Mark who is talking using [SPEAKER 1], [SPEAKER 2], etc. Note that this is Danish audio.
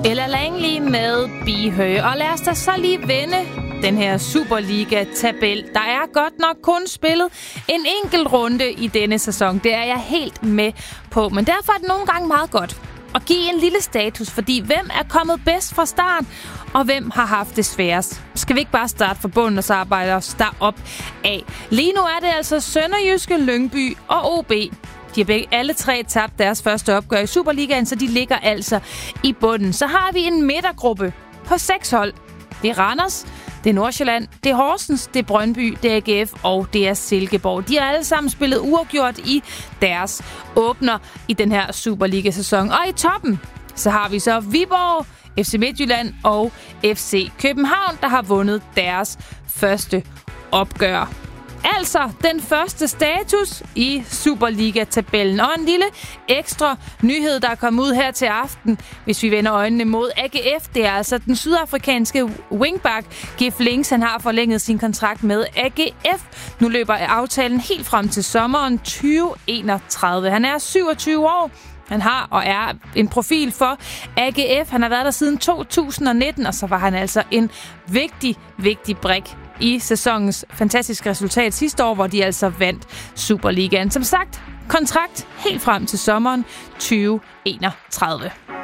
[SPEAKER 1] Ella Langley med Be Her. Og lad os da så lige vende den her Superliga-tabel. Der er godt nok kun spillet en enkelt runde i denne sæson. Det er jeg helt med på. Men derfor er det nogle gange meget godt at give en lille status. Fordi hvem er kommet bedst fra start, og hvem har haft det sværest? Skal vi ikke bare starte fra bunden og så arbejde os derop af? Lige nu er det altså Sønderjyske, Lyngby og OB. De har alle tre tabt deres første opgør i Superligaen, så de ligger altså i bunden. Så har vi en midtergruppe på 6 hold. Det er Randers, det er Nordsjælland, det er Horsens, det er Brøndby, det er AGF og det er Silkeborg. De har alle sammen spillet uafgjort i deres åbner i den her Superliga-sæson. Og i toppen, så har vi så Viborg, FC Midtjylland og FC København, der har vundet deres første opgør. Altså den første status i Superliga-tabellen. Og en lille ekstra nyhed, der er kommet ud her til aften, hvis vi vender øjnene mod AGF. Det er altså den sydafrikanske wingback Gif Links. Han har forlænget sin kontrakt med AGF. Nu løber aftalen helt frem til sommeren 2031. Han er 27 år. Han har og er en profil for AGF. Han har været der siden 2019, og så var han altså en vigtig brik i sæsonens fantastiske resultat sidste år, hvor de altså vandt Superligaen. Som sagt, kontrakt helt frem til sommeren 2031.